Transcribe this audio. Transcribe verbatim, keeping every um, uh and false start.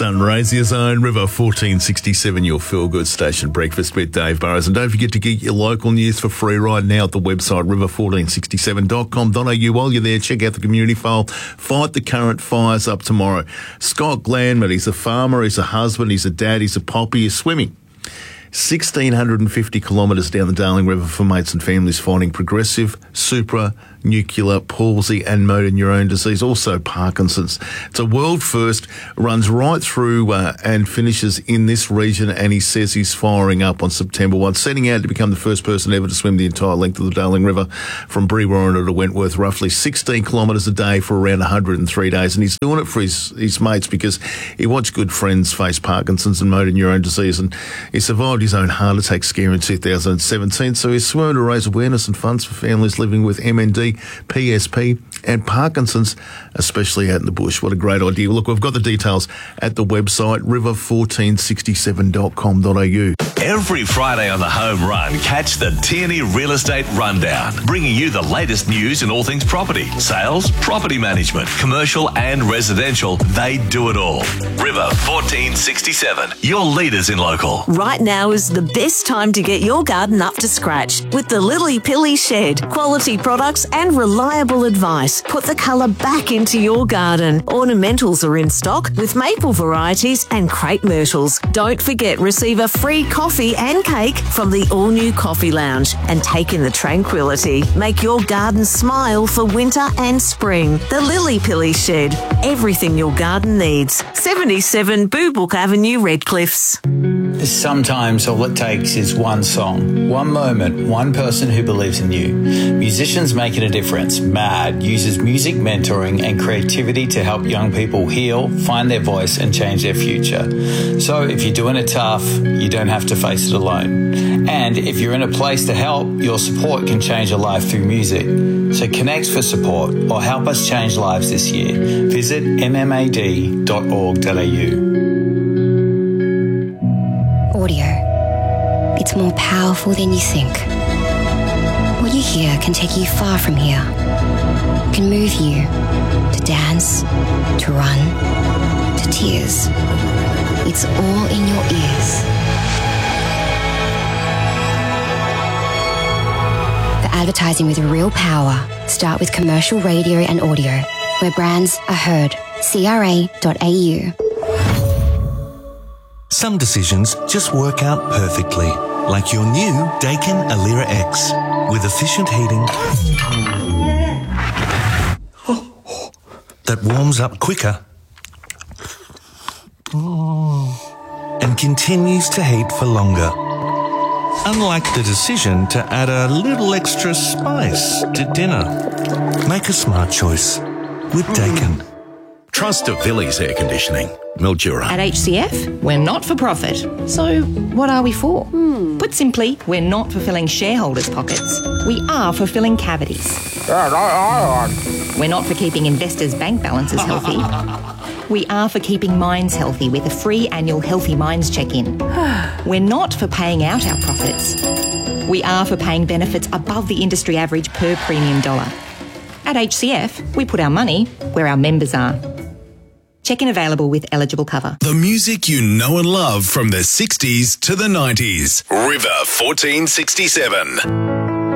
Sunraysia Zone, River fourteen sixty-seven, your feel-good station breakfast with Dave Burrows. And don't forget to get your local news for free right now at the website river fourteen sixty-seven dot com dot a u. While you're there, check out the community file. Fight the current fires up tomorrow. Scott Glanman, he's a farmer, he's a husband, he's a dad, he's a poppy, he's swimming one thousand six hundred fifty kilometres down the Darling River for mates and families fighting progressive, supranuclear palsy and motor neurone disease, also Parkinson's. It's a world first, runs right through uh, and finishes in this region, and he says he's firing up on September first, setting out to become the first person ever to swim the entire length of the Darling River from Brewarrina to Wentworth, roughly sixteen kilometres a day for around one hundred three days. And he's doing it for his, his mates because he watched good friends face Parkinson's and motor neurone disease, and he survived his own heart attack scare in two thousand seventeen. So he's swimming to raise awareness and funds for families living with M N D, P S P and Parkinson's, especially out in the bush. What a great idea. Look, we've got the details at the website river fourteen sixty-seven dot com dot a u. Every Friday on the Home Run, catch the Tierney Real Estate Rundown, bringing you the latest news in all things property, sales, property management, commercial and residential. They do it all. River fourteen sixty-seven, your leaders in local. Right now is the best time to get your garden up to scratch with the Lily Pilly Shed. Quality products and reliable advice. Put the colour back into your garden. Ornamentals are in stock with maple varieties and crepe myrtles. Don't forget, receive a free coffee and cake from the all-new Coffee Lounge and take in the tranquility. Make your garden smile for winter and spring. The Lily Pilly Shed. Everything your garden needs. seventy-seven Boobook Avenue, Redcliffs. Sometimes all it takes is one song, one moment, one person who believes in you. Musicians Making a Difference, MAD, uses music mentoring and creativity to help young people heal, find their voice and change their future. So if you're doing it tough, you don't have to face it alone. And if you're in a place to help, your support can change a life through music. So connect for support or help us change lives this year. Visit m m a d dot org dot a u. Audio. It's more powerful than you think. What you hear can take you far from here. It can move you to dance, to run, to tears. It's all in your ears. For advertising with real power, start with commercial radio and audio, where brands are heard. c r a dot a u. Some decisions just work out perfectly, like your new Daikin Alira X, with efficient heating that warms up quicker and continues to heat for longer. Unlike the decision to add a little extra spice to dinner. Make a smart choice with Daikin. Trust of Villiers Air Conditioning, Mildura. At H C F, we're not for profit. So what are we for? Hmm. Put simply, we're not fulfilling shareholders' pockets. We are fulfilling cavities. We're not for keeping investors' bank balances healthy. We are for keeping minds healthy with a free annual Healthy Minds check-in. We're not for paying out our profits. We are for paying benefits above the industry average per premium dollar. At H C F, we put our money where our members are. Check-in available with eligible cover. The music you know and love from the sixties to the nineties. River fourteen sixty-seven.